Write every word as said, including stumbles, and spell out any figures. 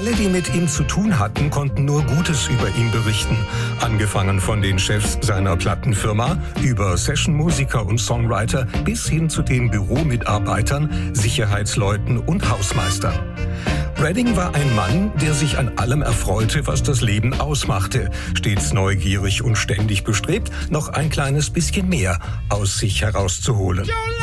Alle, die mit ihm zu tun hatten, konnten nur Gutes über ihn berichten. Angefangen von den Chefs seiner Plattenfirma, über Sessionmusiker und Songwriter bis hin zu den Büromitarbeitern, Sicherheitsleuten und Hausmeistern. Redding war ein Mann, der sich an allem erfreute, was das Leben ausmachte, stets neugierig und ständig bestrebt, noch ein kleines bisschen mehr aus sich herauszuholen.